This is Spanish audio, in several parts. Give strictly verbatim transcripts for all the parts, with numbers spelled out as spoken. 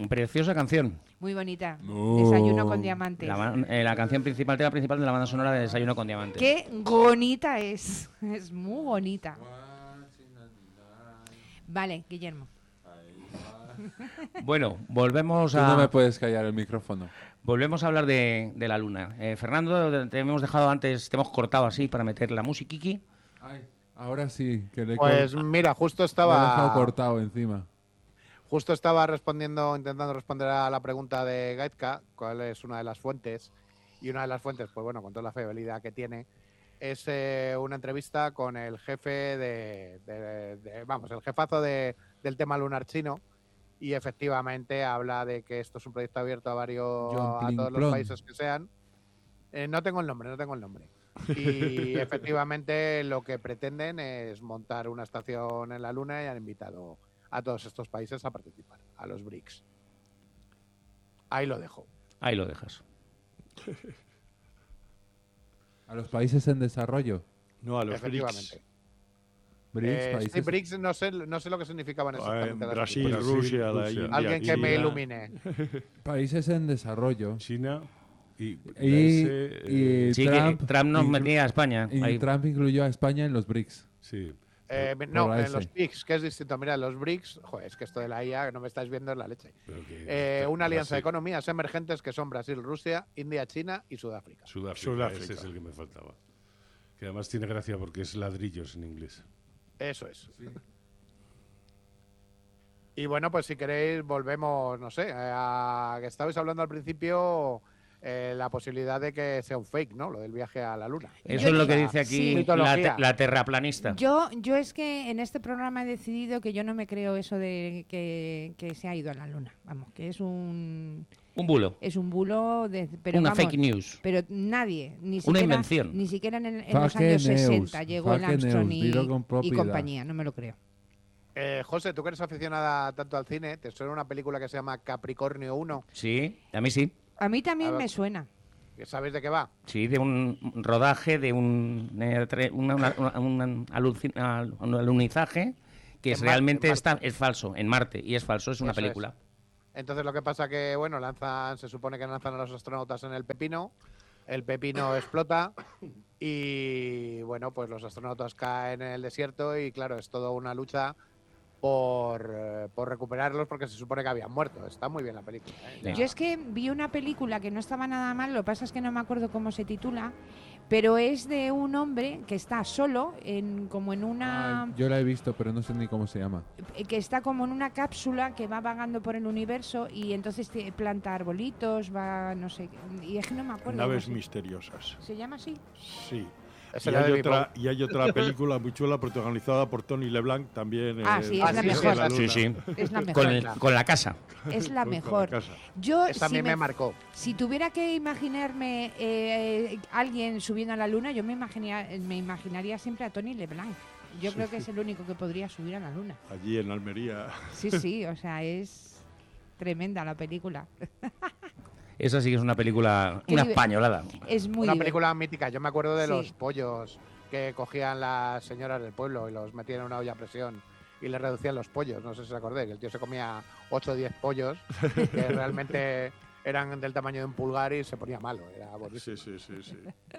Preciosa canción. Muy bonita. No. Desayuno con diamantes. La, eh, la canción principal, tema principal de la banda sonora de Desayuno con Diamantes. ¡Qué bonita es! Es muy bonita. Vale, Guillermo. Bueno, volvemos Tú a... no me puedes callar el micrófono. Volvemos a hablar de, de la luna. Eh, Fernando, te hemos dejado antes, te hemos cortado así para meter la musiquiqui. Ay, ahora sí, que le he Pues cor- mira, justo le he dejado estaba cortado encima. justo estaba respondiendo, intentando responder a la pregunta de Gaitka, cuál es una de las fuentes. Y una de las fuentes, pues bueno, con toda la fiabilidad que tiene, es eh, una entrevista con el jefe de, de- de- vamos, el jefazo de- del tema lunar chino. Y efectivamente habla de que esto es un proyecto abierto a varios, John a todos los Pling-Plong. países que sean. Eh, no tengo el nombre, no tengo el nombre. Y efectivamente lo que pretenden es montar una estación en la Luna y han invitado a todos estos países a participar, a los B R I C S. Ahí lo dejo. Ahí lo dejas. A los países en desarrollo. No, a los B R I C S. Efectivamente. B R I C S, Eh, países. sí, B R I C S no sé, no sé lo que significaban Ah, exactamente. las Brasil, siglas. Rusia, la Rusia. India, Alguien que me China, ilumine. Países en desarrollo. China y, Y, ese, eh, y Sí, Trump, que Trump nos inclu- metía a España. y Ahí. Trump incluyó a España en los B R I C S. sí. Eh, no, Por en ese. los B R I C S, que es distinto. Mira, los B R I C S, joder, es que esto de la I A, no me estáis viendo, es la leche. Pero que- Eh, una alianza de Brasil, economías emergentes que son Brasil, Rusia, India, China y Sudáfrica. Sudáfrica, Sudáfrica. ese es el que me faltaba. Que además tiene gracia porque es ladrillos en inglés. Eso es. Y bueno, pues si queréis, volvemos, no sé, a que estabais hablando al principio, eh, la posibilidad de que sea un fake, ¿no? Lo del viaje a la Luna. Eso es lo que O sea, dice aquí sí. la, Mitología. te- la terraplanista. Yo, yo es que en este programa he decidido que yo no me creo eso de que, que se ha ido a la luna. Vamos, que es un Un bulo. es un bulo de pero Una vamos, fake news. Pero nadie, ni Una siquiera, invención. ni siquiera en, el- en los Fake años news, sesenta llegó el fake Armstrong news, y, dilo con y propiedad. compañía. No me lo creo. Eh, José, tú que eres aficionada tanto al cine, ¿te suena una película que se llama Capricornio uno? Sí, a mí sí. A mí también A ver. me suena. ¿Que ¿Sabes de qué va? Sí, de un rodaje, de un, eh, tre- una- una- una- un aluci- al- un alunizaje que En es Marte, realmente en Marte. está, es falso, en Marte, y es falso, es una Eso es. película. Entonces lo que pasa que, bueno, lanzan, se supone que lanzan a los astronautas en el pepino, el pepino explota y, bueno, pues los astronautas caen en el desierto y, claro, es toda una lucha por, eh, por recuperarlos porque se supone que habían muerto. Está muy bien la película. ¿eh? Sí. Yo es que vi una película que no estaba nada mal, lo que pasa es que no me acuerdo cómo se titula, pero es de un hombre que está solo, en, como en una... Ay, yo la he visto, pero no sé ni cómo se llama. eh, que está como en una cápsula que va vagando por el universo y entonces te planta arbolitos, va, no sé, y es que no me acuerdo. Naves cómo se- misteriosas. ¿Se llama así? Sí. Esa Y es la hay, de otra, Bebop. y hay otra película muy chula protagonizada por Tony LeBlanc también. Ah, eh, sí, es Ah, la sí, mejor. sí, la Sí, luna. sí. Es la mejor. Con, el- con la casa. Es la Con la mejor. casa. Yo, Esa a si mí me me, marcó. si tuviera que imaginarme eh, alguien subiendo a la luna, yo me imaginaría, me imaginaría siempre a Tony LeBlanc. Yo creo que es el único que podría subir a la luna. Allí en Almería. Sí, sí, o sea, es tremenda la película. Esa sí que es una película, Qué una diver- españolada. Es muy Una divertida. película mítica. Yo me acuerdo de Sí. los pollos que cogían las señoras del pueblo y los metían en una olla a presión y le reducían los pollos. No sé si os acordáis, que el tío se comía ocho o diez pollos que realmente eran del tamaño de un pulgar y se ponía malo. Era buenísimo. Sí, sí, sí, sí.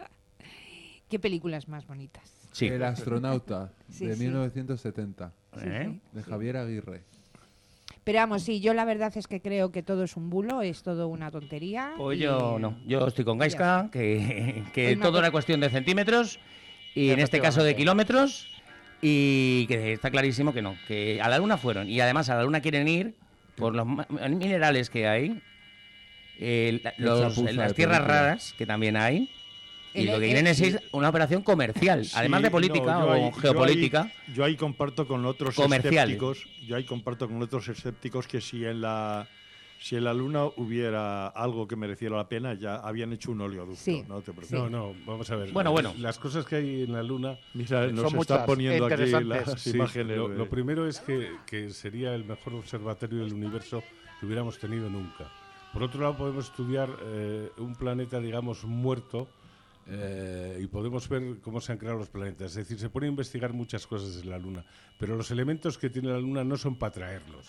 Qué películas más bonitas. Sí. El astronauta, Sí, de sí. mil novecientos setenta, ¿Eh? de Javier Aguirre. Pero vamos, sí, yo la verdad es que creo que todo es un bulo, es todo una tontería. Pues y- yo no. Yo estoy con Gaiska, que, que Es una todo co- era cuestión de centímetros y en este caso de Efectivamente. kilómetros y que está clarísimo que no. Que a la Luna fueron y además a la Luna quieren ir por los ma- minerales que hay, eh, la- los- chapuza las de tierras película. raras que también hay. Y El- lo que el- quieren es ir una operación comercial, además Sí, de política no, yo o ahí- yo geopolítica. ahí- Yo ahí, comparto con otros Comercial. escépticos. Yo ahí comparto con otros escépticos que si en la si en la Luna hubiera algo que mereciera la pena, ya habían hecho un oleoducto. Sí. No te preocupes. No, no, vamos a ver. Bueno, bueno. Las cosas que hay en la Luna. Mira, nos Son está muchas poniendo aquí interesantes. las Sí, imágenes. lo, de- lo primero es que, que sería el mejor observatorio del universo que hubiéramos tenido nunca. Por otro lado, podemos estudiar eh, un planeta, digamos, muerto eh, y podemos ver cómo se han creado los planetas. Es decir, se pueden investigar muchas cosas en la Luna, pero los elementos que tiene la Luna no son para traerlos.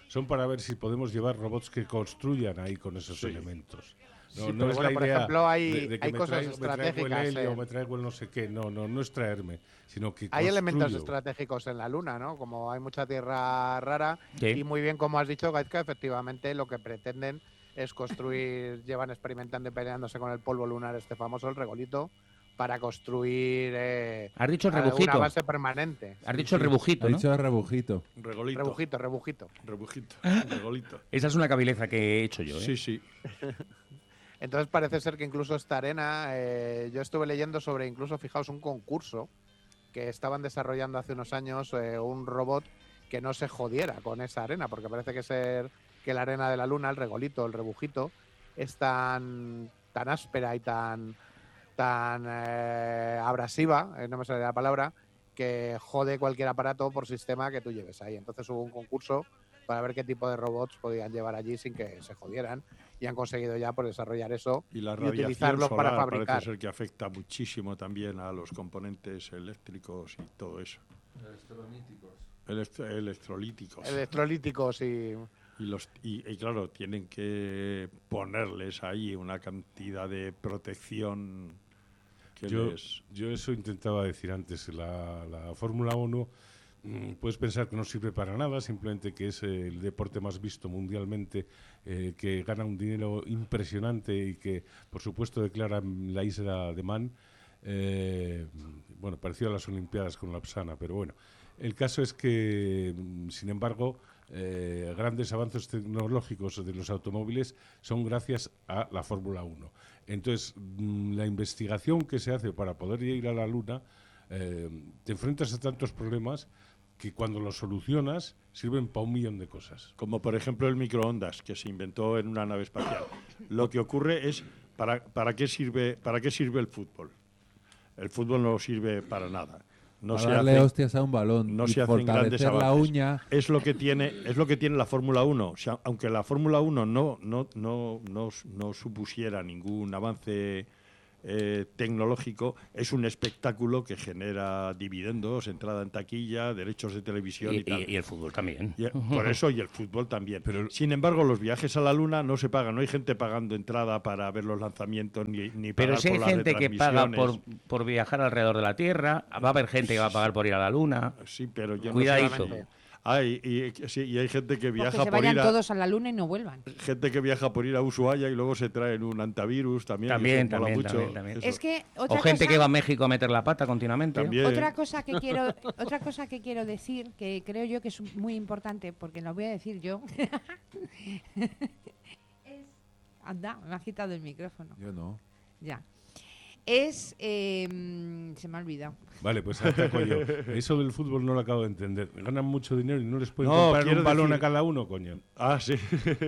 son para ver si podemos llevar robots que construyan ahí con esos Sí. elementos. No, Sí, no pero es bueno, la por idea ejemplo, hay- de, de que hay me cosas traigo, me traigo el estratégicas, helio, eh. me traigo el no sé qué. No, no, no es traerme, sino que Hay elementos construyo. estratégicos en la Luna, ¿no? Como hay mucha tierra rara Sí. y muy bien como has dicho, Gaitka, efectivamente lo que pretenden es construir, llevan experimentando y peleándose con el polvo lunar este famoso, el regolito, para construir eh, Has dicho el una rebujito. base permanente. Has dicho el rebujito, Ha ¿no? dicho rebujito. Regolito. Rebujito, rebujito. Rebujito. Regolito. Esa es una cabileza que he hecho yo, ¿eh? Sí, sí. Entonces parece ser que incluso esta arena, eh, yo estuve leyendo sobre incluso, fijaos, un concurso que estaban desarrollando hace unos años, eh, un robot que no se jodiera con esa arena, porque parece que ser que la arena de la Luna, el regolito, el rebujito, es tan, tan áspera y tan, tan eh, abrasiva, eh, no me sale la palabra, que jode cualquier aparato por sistema que tú lleves ahí. Entonces hubo un concurso para ver qué tipo de robots podían llevar allí sin que se jodieran y han conseguido ya por desarrollar eso Y la y radiación utilizarlo solar para fabricar. parece ser que afecta muchísimo también a los componentes eléctricos y todo eso. Elect- electrolíticos. Electrolíticos y Y, los, y, y claro, tienen que ponerles ahí una cantidad de protección que Yo, les... yo eso intentaba decir antes. La, la Fórmula uno, mm, puedes pensar que no sirve para nada, simplemente que es eh, el deporte más visto mundialmente, eh, que gana un dinero impresionante y que, por supuesto, declara la isla de Man. Eh, bueno, parecido a las Olimpiadas con la Psana, pero bueno. El caso es que, mm, sin embargo, eh, grandes avances tecnológicos de los automóviles son gracias a la Fórmula uno. Entonces, mm, la investigación que se hace para poder ir a la Luna, eh, te enfrentas a tantos problemas que cuando los solucionas sirven para un millón de cosas. Como por ejemplo el microondas que se inventó en una nave espacial. Lo que ocurre es, ¿para, para, qué, sirve, ¿para qué sirve el fútbol? El fútbol no sirve para nada. No Para se darle hace- hostias a un balón no y se hacen grandes fortalecer la avances. uña. Es lo que tiene, es lo que tiene la Fórmula uno. O sea, aunque la Fórmula uno no, no, no, no, no supusiera ningún avance eh, tecnológico, es un espectáculo que genera dividendos, entrada en taquilla, derechos de televisión y, Y, tal. y- y el fútbol también. Y, eh, por eso y el fútbol también. Pero- Sin embargo, los viajes a la Luna no se pagan. No hay gente pagando entrada para ver los lanzamientos ni, ni Pero pagar si hay por las gente que paga por, retransmisiones. por viajar alrededor de la Tierra, va a haber gente que va a pagar por ir a la Luna. Sí, pero yo Cuidadito. no sé. Hay, y, sí, y hay gente que Pues viaja que se por vayan ir a, todos a la luna y no vuelvan. gente que viaja por ir a Ushuaia y luego se traen un antivirus también. y También, eso mola también, mucho. también, también. Eso. Es que otra O gente cosa, que va a México a meter la pata continuamente. También. otra cosa que quiero, otra cosa que quiero decir, que creo yo que es muy importante, porque lo voy a decir yo. es, anda, me ha quitado el micrófono. Yo no. Ya. Es, eh, mm, se me ha olvidado. Vale, pues ataco yo. Eso del fútbol no lo acabo de entender. Ganan mucho dinero y no les pueden No, comprar quiero un balón decir- a cada uno, coño. Ah, sí.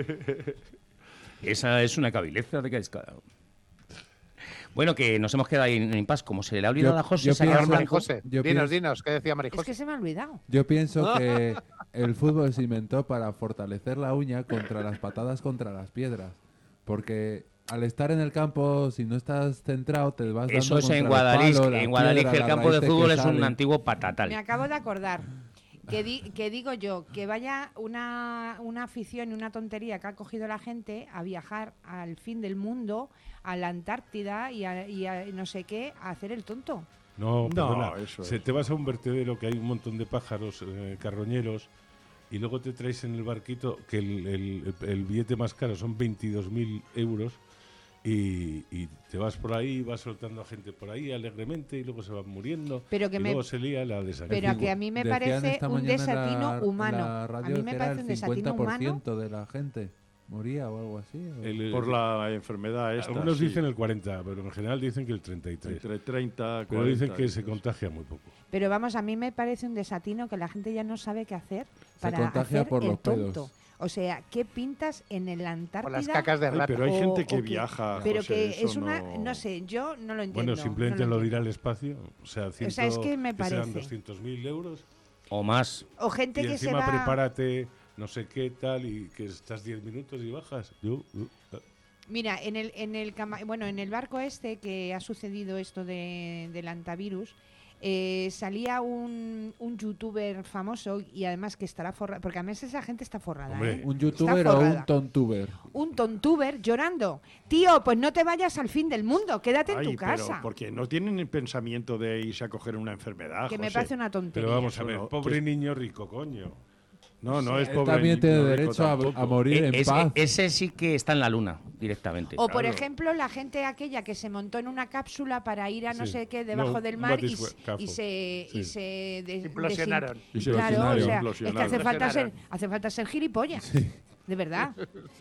Esa es una cabileza de que es cada- Bueno, que nos hemos quedado ahí en impas. Como se le ha olvidado Yo- a José yo sacar pienso- blanco. Marijose, Yo dinos, pienso- dinos, ¿qué decía Es Marijose? que se me ha olvidado. Yo pienso que el fútbol se inventó para fortalecer la uña contra las patadas contra las piedras. Porque al estar en el campo, si no estás centrado, te vas dando Eso es contra en el Guadalix. palo, la En Guadalix piedra, el la campo de raíz que fútbol es un sale. antiguo Me patatal. acabo de acordar que, di- que digo yo que vaya una, una afición y una tontería que ha cogido la gente a viajar al fin del mundo, a la Antártida y a, y a no sé qué, a hacer el tonto. No, No, perdona. eso Se es. te vas a un vertedero que hay un montón de pájaros eh, carroñeros y luego te traes en el barquito que el, el- el billete más caro son veintidós mil euros y, y te vas por ahí, vas soltando a gente por ahí alegremente y luego se van muriendo Pero que y me- luego se lía la desagradable. Pero que a mí me Decían parece esta un mañana en la- desatino en humano. la A radio mí me que era parece un el desatino cincuenta por humano. ciento de la gente moría o algo así. ¿o? El- Por la enfermedad esta. Algunos sí. dicen el cuarenta, pero en general dicen que el treinta y tres. Entre treinta, Pero dicen cuarenta que y se eso. contagia muy poco. Pero vamos, a mí me parece un desatino que la gente ya no sabe qué hacer para contagia hacer por el los pedos. tonto. O sea, ¿qué pintas en el Por Antártida? las cacas de Ay, rata. pero hay o- gente que o viaja. Pero José, que eso es una, no- no sé, yo no lo entiendo. Bueno, simplemente no lo dirá entiendo. el espacio. O sea, ciento, sea, es que me ¿qué serán? parece. doscientos mil euros. O más. O gente Y que se encima va... prepárate, no sé qué tal, y que estás diez minutos y bajas. Yo, uh, uh, Mira, en el, en el cama- bueno, en el barco este que ha sucedido esto de, del antivirus, eh, salía un, un youtuber famoso y además que estará forrado, porque además esa gente está forrada, Hombre. ¿eh? ¿Un Está youtuber o forrada. un tontuber? Un tontuber llorando. Tío, pues no te vayas al fin del mundo, quédate en Ay, tu casa. pero porque no tienen el pensamiento de irse a coger una enfermedad. Que me José. parece una tontería. Pero vamos a ver, No, pobre que- niño rico, coño. No, no es Él pobre. también ni- tiene no rico derecho a, tampoco. a morir E- en ese, paz. ese sí que está en la luna directamente. O por Claro. ejemplo la gente aquella que se montó en una cápsula para ir a no Sí. sé qué debajo No, del un mar y, batisfue- s- cafo. y se y Sí. se de- Implosionaron. desin- Y se Claro, o implosionaron. sea, es que Implosionaron. hace falta ser Implosionaron. hace falta ser gilipollas. De verdad.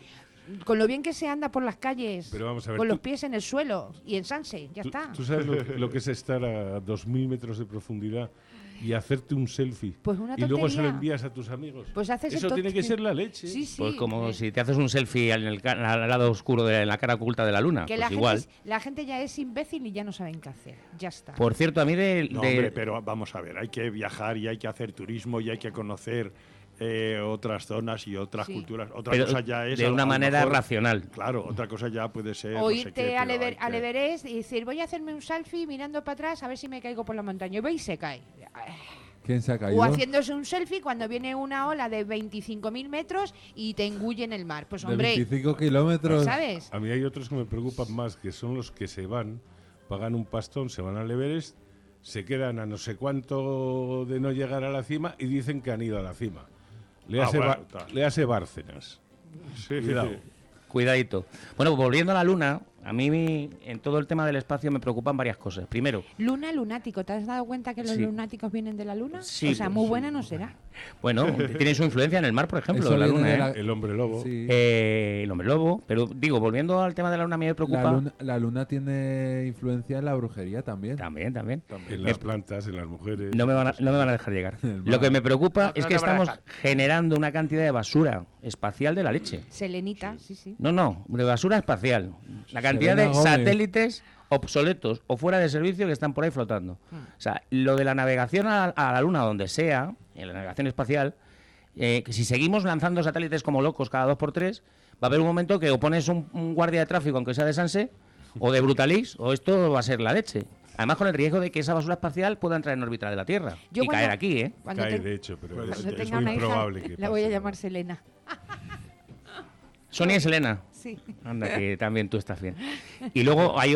Con lo bien que se anda por las calles, Pero vamos a ver, con tú- los pies en el suelo y en Sanse, ya ¿Tú, está. tú sabes lo, que- lo que es estar a dos mil metros de profundidad y hacerte un selfie Pues una y luego se lo tontería. envías a tus amigos? Pues haces el Eso tiene que tonte- ser la leche. Sí, sí. Pues como eh, si te haces un selfie en el ca- al lado oscuro de en la cara oculta de la luna. que Pues la gente, igual. es- la gente ya es imbécil y ya no saben qué hacer. Ya está. Por cierto, a mí de, No, de- hombre, pero vamos a ver, hay que viajar y hay que hacer turismo y hay que conocer eh, otras zonas y otras Sí. culturas. Otra pero cosa ya es de a- una a lo manera mejor- racional. Claro, otra cosa ya puede ser. no O sé irte qué, al, pero Ever- hay al que- Everest y decir, voy a hacerme un selfie mirando para atrás a ver si me caigo por la montaña. Y ve y se cae. ¿Quién se ha caído? O haciéndose un selfie cuando viene una ola de veinticinco mil metros y te engulle en el mar. Pues De hombre, veinticinco kilómetros. ¿sabes? A mí hay otros que me preocupan más, que son los que se van, pagan un pastón, se van al Everest, se quedan a no sé cuánto de no llegar a la cima y dicen que han ido a la cima. Le Ah, hace, bueno, tal. le hace Bárcenas. Sí, Cuidado. Cuidadito. Bueno, volviendo a la luna, a mí mi- en todo el tema del espacio me preocupan varias cosas. Primero, Luna lunático. ¿Te has dado cuenta que los Sí. lunáticos vienen de la luna? Sí, o sea, pues muy sí. buena no será. bueno, tiene su influencia en el mar, por ejemplo, Eso la viene luna, de ¿eh? la- El hombre lobo. Sí. Eh, el hombre lobo. Pero digo, volviendo al tema de la luna, a mí me preocupa. La luna, la luna tiene influencia en la brujería también. También, también. En las plantas, en las mujeres. No me, van a, no me van a dejar llegar. El Lo que mar. me preocupa No, es no que te van a estamos dejar. generando una cantidad de basura espacial de la leche. Selenita, sí, sí. No, no, de basura espacial. La cantidad Selena de Gómez. satélites obsoletos o fuera de servicio que están por ahí flotando. O sea, lo de la navegación a, a la Luna, donde sea, en la navegación espacial, eh, que si seguimos lanzando satélites como locos cada dos por tres, va a haber un momento que o pones un, un guardia de tráfico, aunque sea de Sanse, o de Brutalis, o esto va a ser la leche. Además, con el riesgo de que esa basura espacial pueda entrar en órbita de la Tierra Yo y cuando- caer aquí, ¿eh? Cuando, Cae, te- de hecho, pero es, cuando es tenga muy una hija, improbable que la voy a pase. llamar Selena. Sonia y Selena. Sí. Anda, que también tú estás bien. Y luego hay